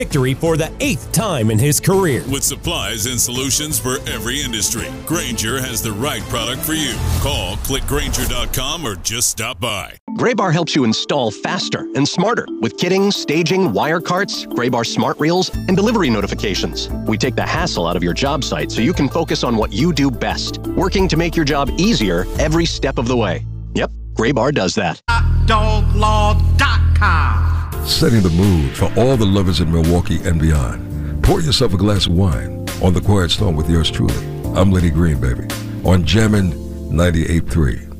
victory for the 8th time in his career. With supplies and solutions for every industry, Grainger has the right product for you. Call, click Grainger.com, or just stop by. Graybar helps you install faster and smarter with kitting, staging, wire carts, Graybar smart reels, and delivery notifications. We take the hassle out of your job site so you can focus on what you do best, working to make your job easier every step of the way. Yep, Graybar does that. HotDogLaw.com. Setting the mood for all the lovers in Milwaukee and beyond. Pour yourself a glass of wine on The Quiet Storm with yours truly. I'm Lenny Green, baby, on Jammin' 98.3.